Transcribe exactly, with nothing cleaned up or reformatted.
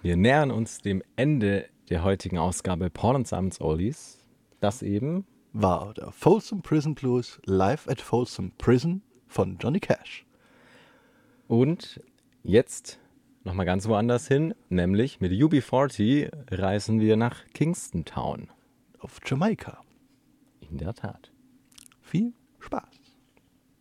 Wir nähern uns dem Ende der heutigen Ausgabe Paul und Simons Oldies. Das eben war der Folsom Prison Blues live at Folsom Prison von Johnny Cash. Und jetzt nochmal ganz woanders hin, nämlich mit U B vierzig reisen wir nach Kingston Town. Auf Jamaika. In der Tat. Viel Spaß.